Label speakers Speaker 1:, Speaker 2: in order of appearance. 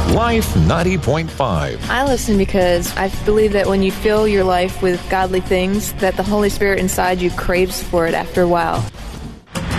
Speaker 1: Life 90.5.
Speaker 2: I listen because I believe that when you fill your life with godly things, that the Holy Spirit inside you craves for it after a while.